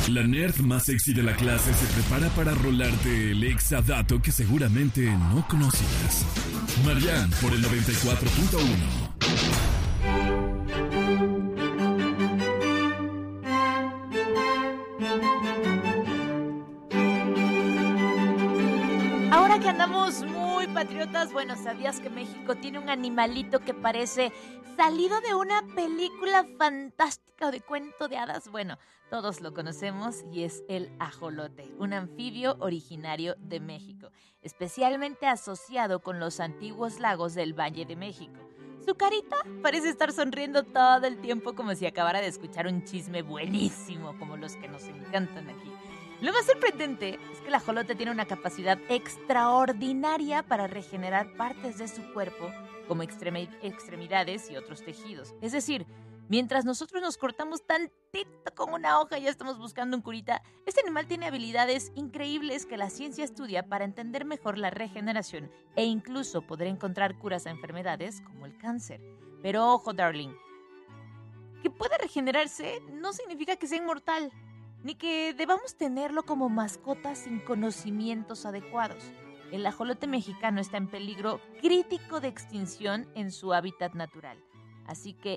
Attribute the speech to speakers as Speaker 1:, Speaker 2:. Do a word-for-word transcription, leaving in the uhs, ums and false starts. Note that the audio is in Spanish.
Speaker 1: La nerd más sexy de la clase se prepara para rolarte el exadato que seguramente no conocías. Marianne por el noventa y cuatro punto uno.
Speaker 2: Ahora que andamos muy patriotas, bueno, ¿sabías que México tiene un animalito que parece salido de una película fantástica o de cuento de hadas? Bueno, todos lo conocemos y es el ajolote, un anfibio originario de México, especialmente asociado con los antiguos lagos del Valle de México. Su carita parece estar sonriendo todo el tiempo como si acabara de escuchar un chisme buenísimo, como los que nos encantan aquí. Lo más sorprendente es que el ajolote tiene una capacidad extraordinaria para regenerar partes de su cuerpo, como extremi- extremidades y otros tejidos. Es decir, mientras nosotros nos cortamos tantito con una hoja y ya estamos buscando un curita, este animal tiene habilidades increíbles que la ciencia estudia para entender mejor la regeneración e incluso poder encontrar curas a enfermedades como el cáncer. Pero ojo, darling, que pueda regenerarse no significa que sea inmortal, ni que debamos tenerlo como mascota sin conocimientos adecuados. El ajolote mexicano está en peligro crítico de extinción en su hábitat natural. Así que